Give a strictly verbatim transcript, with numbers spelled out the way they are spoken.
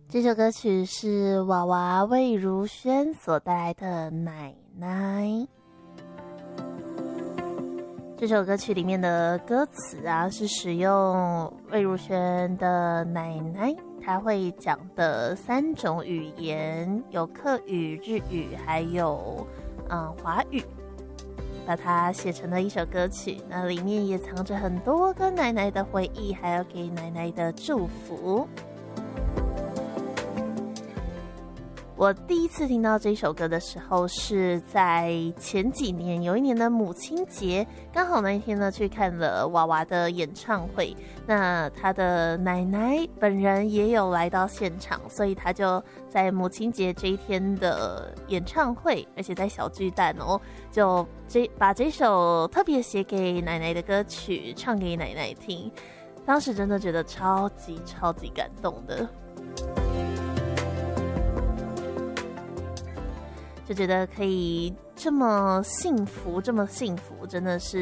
这首歌曲是娃娃魏如萱所带来的《奶奶》。这首歌曲里面的歌词啊，是使用魏如萱的奶奶她会讲的三种语言，有客语、日语，还有嗯华语，把它写成了一首歌曲。那里面也藏着很多跟奶奶的回忆，还有给奶奶的祝福。我第一次听到这首歌的时候是在前几年，有一年的母亲节，刚好那一天呢去看了娃娃的演唱会，那他的奶奶本人也有来到现场，所以他就在母亲节这一天的演唱会，而且在小巨蛋哦，就这把这首特别写给奶奶的歌曲唱给奶奶听，当时真的觉得超级超级感动的。就觉得可以这么幸福，这么幸福，真的是